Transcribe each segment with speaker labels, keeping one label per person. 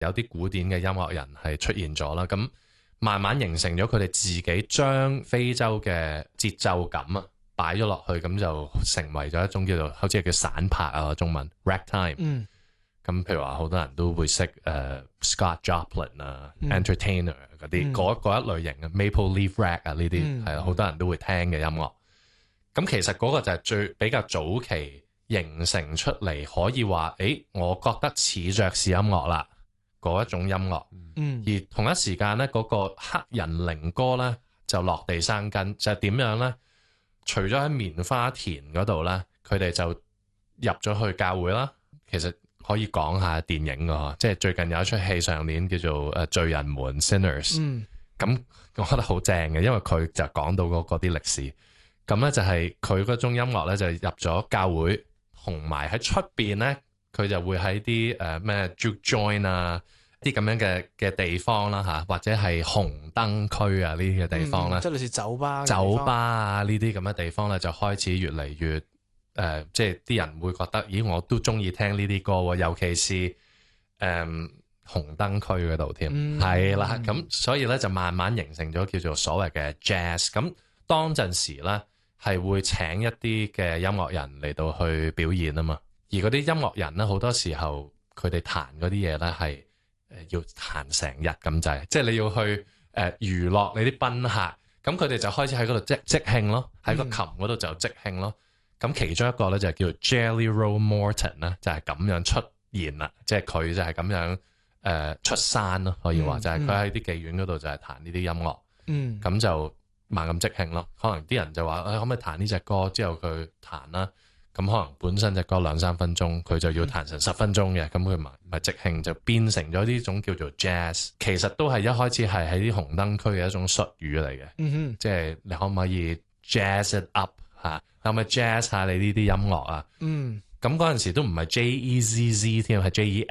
Speaker 1: 有啲古典嘅音樂人係出現咗啦，咁慢慢形成咗佢哋自己將非洲嘅節奏感啊擺咗落去，咁就成為咗一種叫做好似叫散拍啊，中文 ragtime。咁譬如話好多人都會識Scott Joplin 啊、Entertainer 嗰啲嗰一類型嘅 Maple Leaf Rag 啊，呢啲係好多人都會聽嘅音樂。咁其實嗰個就係比較早期形成出嚟，可以話我覺得似爵士音樂啦嗰一種音樂。而同一時間咧，嗰個黑人靈歌咧就落地生根，就係點樣咧？除咗喺棉花田嗰度咧，佢哋就入咗去教會啦。其實可以講下電影㗎，即係最近有一出戲上年叫做罪人們 Sinners。咁我覺得好正嘅，因為佢就講到嗰啲歷史。咁咧就係佢嗰種音樂咧就入咗教會，同埋喺出邊咧佢就會喺啲咩 juke joint 啊啲咁樣嘅地方啦嚇，或者係紅燈區啊呢啲嘅地方咧，
Speaker 2: 即係類似酒吧
Speaker 1: 啊呢啲咁嘅地方咧就開始越嚟越即係啲人會覺得，咦我都中意聽呢啲歌喎，尤其是紅燈區嗰度添，係啦，咁所以咧就慢慢形成咗叫做所謂嘅 jazz。咁當陣時咧係會請一啲嘅音樂人嚟到去表演啊嘛，而嗰啲音樂人咧好多時候佢哋彈嗰啲嘢咧係要彈成日咁滯，即係你要去娛樂你啲賓客，咁佢哋就開始喺嗰度即興咯，喺個琴嗰度就即興咯。咁其中一個咧就叫 Jelly Roll Morton 啦，就係咁樣出現啦，即係佢就係咁樣出山咯，可以話就係佢喺啲妓院嗰度就係彈呢啲音樂，咁就猛咁即興咯。可能啲人就話可唔可以彈呢隻歌，之後佢彈啦，咁可能本身隻歌2-3分鐘，佢就要彈成10分鐘嘅，咁佢咪即興就變成咗呢種叫做 jazz。其實都係一開始係喺啲紅燈區嘅一種術語嚟嘅，即係你可唔可以 jazz it up 嚇？可唔可以 jazz 下你呢啲音樂啊？咁嗰陣時都唔係 JEZZ 添，係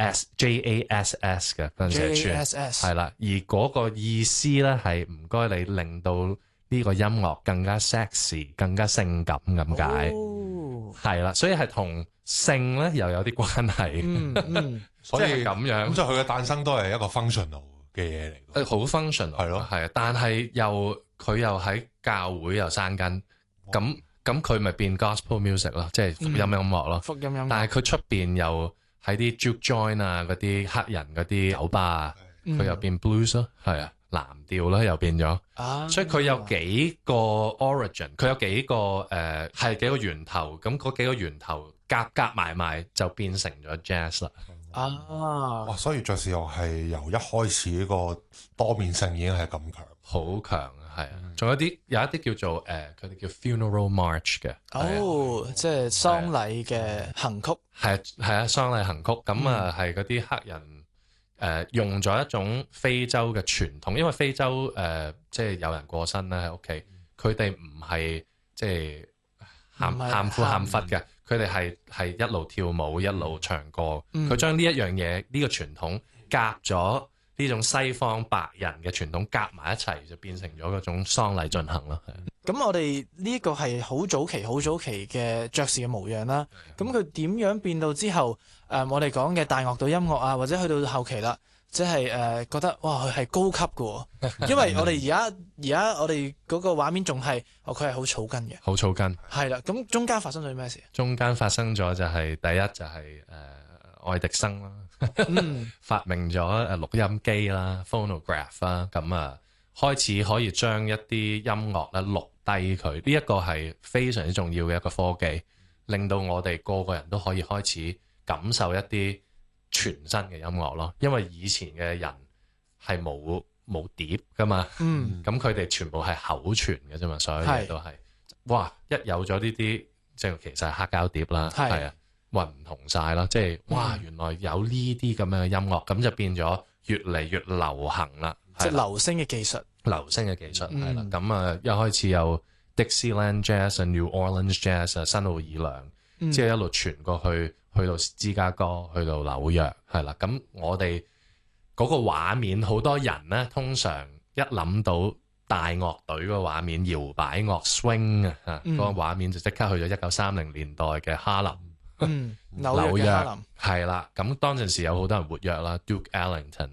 Speaker 1: JASS 嘅嗰陣時係串，係啦。而嗰個意思咧係唔該你令到呢個音樂更加 sexy、更加性感咁解，係啦。所以係同性咧又有啲關係，
Speaker 3: 所以
Speaker 1: 咁樣。
Speaker 3: 咁所以佢嘅誕生都係一個 functional 嘅嘢嚟。
Speaker 1: 好 functional
Speaker 3: 係咯，
Speaker 1: 係啊，但係佢又喺教會又生根，咁佢咪變 gospel music 咯，即係福音音樂咯。
Speaker 2: 福音音樂，但
Speaker 1: 係佢出邊又喺啲 juke joint 啊，嗰啲黑人嗰啲酒吧啊，佢又變 blues 咯，係啊，藍調啦又變咗。所以佢有幾個 origin， 佢有幾個係幾個源頭，咁嗰幾個源頭夾埋就變成咗 jazz 啦。
Speaker 3: 哇！所以爵士樂係由一開始呢個多面性已經係咁強，
Speaker 1: 好強。係啊，仲有一啲叫做佢哋叫 funeral march 嘅，
Speaker 2: 即係喪禮嘅行曲，
Speaker 1: 係啊，喪禮行曲，咁係嗰啲黑人用咗一種非洲嘅傳統，因為非洲即係有人過身咧喺屋企，佢哋唔係即係喊苦喊忽嘅，佢哋係一路跳舞一路唱歌，佢將呢一樣嘢呢個傳統夾咗。呢種西方白人嘅傳統夾埋一齊，就變成咗嗰種喪禮進行咯。
Speaker 2: 咁我哋呢一個係好早期嘅爵士嘅模樣啦。咁佢點樣變到之後我哋講嘅大樂隊音樂啊，或者去到後期啦，即係覺得哇佢係高級嘅喎，因為我哋而家我哋嗰個畫面仲係佢係好草根嘅，
Speaker 1: 好草根
Speaker 2: 係啦。咁中間發生咗咩事？
Speaker 1: 中間發生咗就係第一就係愛迪生啦。發明咗錄音機啦 phonograph 啦，咁開始可以將一啲音樂咧錄低佢，呢一個係非常之重要嘅一個科技，令到我哋個個人都可以開始感受一啲全新嘅音樂咯。因為以前嘅人係冇碟噶嘛，咁佢哋全部係口傳嘅啫嘛，所有嘢都係哇一有咗呢啲即係其實係黑膠碟啦，係啊。唔同晒啦，即係哇！原來有呢啲咁樣嘅音樂，咁就變咗越嚟越流行啦。
Speaker 2: 即係流星嘅技術，係
Speaker 1: 啦。咁一開始有 Dixieland Jazz、New Orleans Jazz、新奧爾良，之後一路傳過去到芝加哥，去到紐約，係啦。咁我哋嗰個畫面，好多人咧，通常一諗到大樂隊個畫面，搖擺樂 swing 嗰個畫面就即刻去咗1930年代嘅哈林。
Speaker 2: 紐約嘅哈林
Speaker 1: 係啦。咁當陣時有好多人活躍啦，Duke Ellington